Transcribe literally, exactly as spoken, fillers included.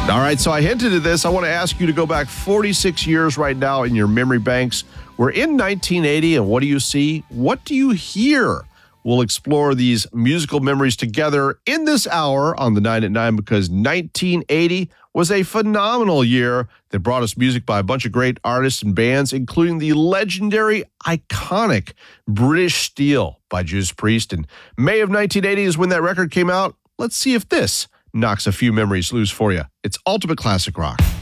All right, so I hinted at this. I want to ask you to go back forty-six years right now in your memory banks. We're in nineteen eighty, and what do you see? What do you hear? We'll explore these musical memories together in this hour on the nine at nine, because nineteen eighty was a phenomenal year that brought us music by a bunch of great artists and bands, including the legendary, iconic British Steel by Judas Priest. And May of nineteen eighty is when that record came out. Let's see if this knocks a few memories loose for you. It's Ultimate Classic Rock.